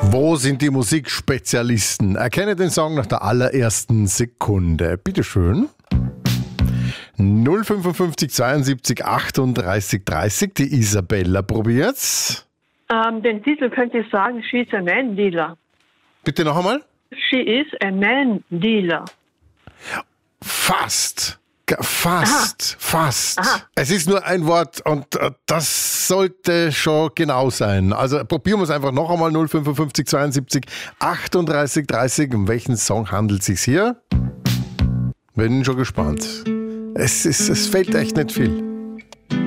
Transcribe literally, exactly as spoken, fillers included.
Wo sind die Musikspezialisten? Erkenne den Song nach der allerersten Sekunde. Bitteschön. null fünfundfünfzig zweiundsiebzig achtunddreißig dreißig. Die Isabella probiert's. Ähm, den Titel könnte ich sagen, She's a Man Dealer. Bitte noch einmal. She is a Man Dealer. Fast. Fast, Aha. fast. Aha. Es ist nur ein Wort und das sollte schon genau sein. Also probieren wir es einfach noch einmal. null fünfundfünfzig zweiundsiebzig achtunddreißig dreißig. Um welchen Song handelt es sich hier? Bin schon gespannt. Es, ist, es fällt echt nicht viel.